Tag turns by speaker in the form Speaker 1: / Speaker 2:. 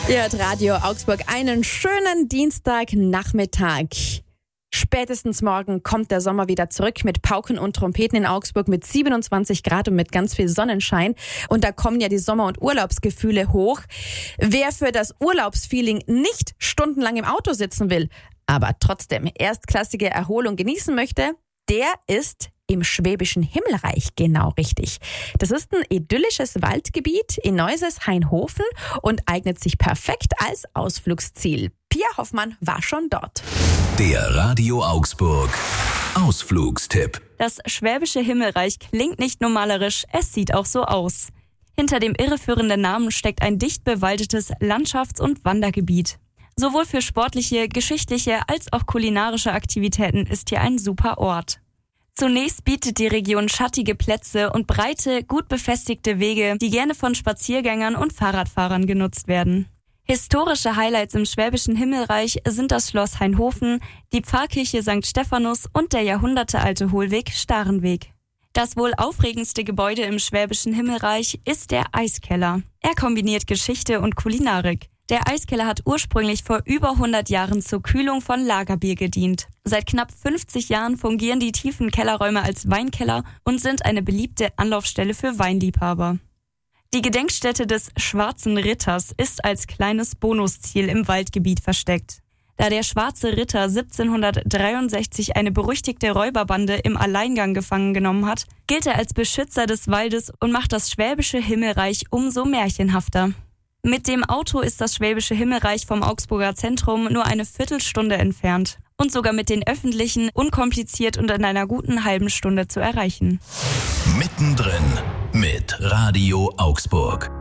Speaker 1: Ihr hört Radio Augsburg, einen schönen Dienstagnachmittag. Spätestens morgen kommt der Sommer wieder zurück mit Pauken und Trompeten in Augsburg mit 27 Grad und mit ganz viel Sonnenschein. Und da kommen ja die Sommer- und Urlaubsgefühle hoch. Wer für das Urlaubsfeeling nicht stundenlang im Auto sitzen will, aber trotzdem erstklassige Erholung genießen möchte, der ist im Schwäbischen Himmelreich genau richtig. Das ist ein idyllisches Waldgebiet in Neuses-Hainhofen und eignet sich perfekt als Ausflugsziel. Pia Hoffmann war schon dort.
Speaker 2: Der Radio Augsburg Ausflugstipp.
Speaker 3: Das Schwäbische Himmelreich klingt nicht nur malerisch, es sieht auch so aus. Hinter dem irreführenden Namen steckt ein dicht bewaldetes Landschafts- und Wandergebiet. Sowohl für sportliche, geschichtliche als auch kulinarische Aktivitäten ist hier ein super Ort. Zunächst bietet die Region schattige Plätze und breite, gut befestigte Wege, die gerne von Spaziergängern und Fahrradfahrern genutzt werden. Historische Highlights im Schwäbischen Himmelreich sind das Schloss Hainhofen, die Pfarrkirche St. Stephanus und der jahrhundertealte Hohlweg Starenweg. Das wohl aufregendste Gebäude im Schwäbischen Himmelreich ist der Eiskeller. Er kombiniert Geschichte und Kulinarik. Der Eiskeller hat ursprünglich vor über 100 Jahren zur Kühlung von Lagerbier gedient. Seit knapp 50 Jahren fungieren die tiefen Kellerräume als Weinkeller und sind eine beliebte Anlaufstelle für Weinliebhaber. Die Gedenkstätte des Schwarzen Ritters ist als kleines Bonusziel im Waldgebiet versteckt. Da der Schwarze Ritter 1763 eine berüchtigte Räuberbande im Alleingang gefangen genommen hat, gilt er als Beschützer des Waldes und macht das Schwäbische Himmelreich umso märchenhafter. Mit dem Auto ist das Schwäbische Himmelreich vom Augsburger Zentrum nur eine Viertelstunde entfernt und sogar mit den Öffentlichen unkompliziert und in einer guten halben Stunde zu erreichen.
Speaker 2: Mittendrin mit Radio Augsburg.